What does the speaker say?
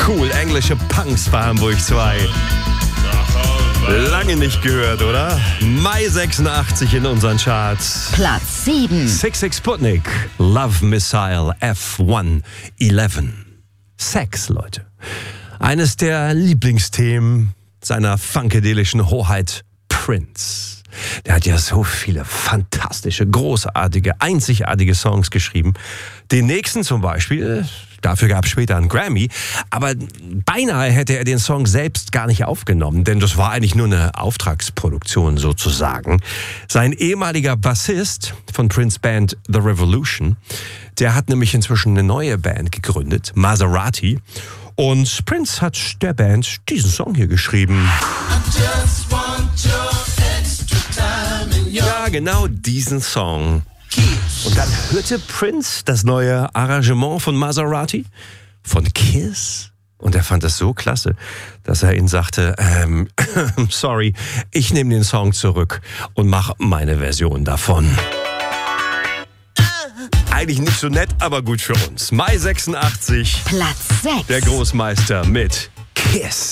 Cool, englische Punks bei Hamburg 2. Lange nicht gehört, oder? Mai 86 in unseren Charts. Platz 7. Sick Sputnik, Love Missile F111. Sex, Leute. Eines der Lieblingsthemen seiner funkedelischen Hoheit Prince. Der hat ja so viele fantastische, großartige, einzigartige Songs geschrieben. Den nächsten zum Beispiel, dafür gab es später einen Grammy, aber beinahe hätte er den Song selbst gar nicht aufgenommen, denn das war eigentlich nur eine Auftragsproduktion sozusagen. Sein ehemaliger Bassist von Prince Band The Revolution, der hat nämlich inzwischen eine neue Band gegründet, Maserati, und Prince hat der Band diesen Song hier geschrieben. Ja, genau diesen Song. Und dann hörte Prince das neue Arrangement von Maserati, von Kiss. Und er fand das so klasse, dass er ihnen sagte, sorry, ich nehme den Song zurück und mache meine Version davon. Eigentlich nicht so nett, aber gut für uns. Mai 86. Platz 6. Der Großmeister mit Kiss.